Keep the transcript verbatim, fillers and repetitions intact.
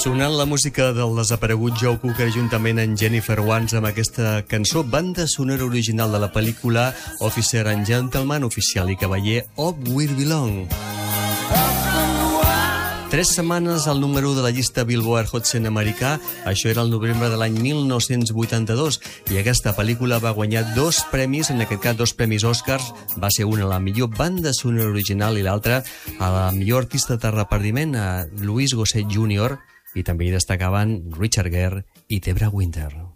Sonant la música del desaparegut Joe Cocker juntament amb Jennifer Warnes amb aquesta cançó, banda sonora original de la pel·lícula Officer and Gentleman, oficial i cavaller, Up Where Belong. Tres setmanes al número u de la llista Billboard Hot cent americà, això era el novembre de l'any mil nou-cents vuitanta-dos, i aquesta pel·lícula va guanyar dos premis, en aquest cas dos premis Oscars, va ser una a la millor banda sonora original i l'altra a la millor artista de repartiment, a Louis Gossett júnior, i també hi destacaven Richard Gere i Debra Winger.